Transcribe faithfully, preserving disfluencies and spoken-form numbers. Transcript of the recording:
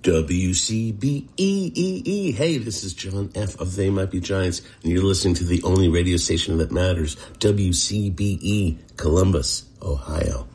W C B E E E. Hey, this is John F. of They Might Be Giants, and you're listening to the only radio station that matters, W C B E, Columbus, Ohio.